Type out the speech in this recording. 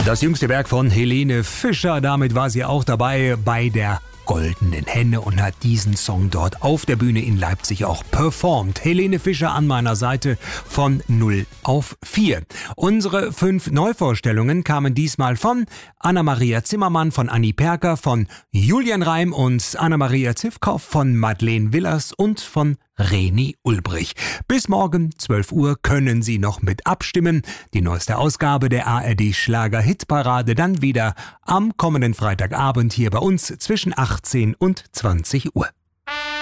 Das jüngste Werk von Helene Fischer, damit war sie auch dabei bei der Goldenen Henne und hat diesen Song dort auf der Bühne in Leipzig auch performt. Helene Fischer an meiner Seite von 0 auf 4. Unsere 5 Neuvorstellungen kamen diesmal von Anna-Maria Zimmermann, von Anni Perker, von Julian Reim und Anna-Maria Zivkow, von Madeleine Willers und von Reni Ulbrich. Bis morgen 12 Uhr können Sie noch mit abstimmen. Die neueste Ausgabe der ARD Schlager Hitparade dann wieder am kommenden Freitagabend hier bei uns zwischen 18 und 20 Uhr.